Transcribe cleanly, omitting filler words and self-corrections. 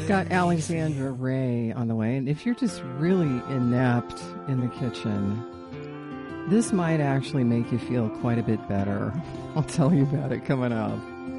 Got Alexandra Ray on the way. And if you're just really inept in the kitchen, this might actually make you feel quite a bit better. I'll tell you about it coming up.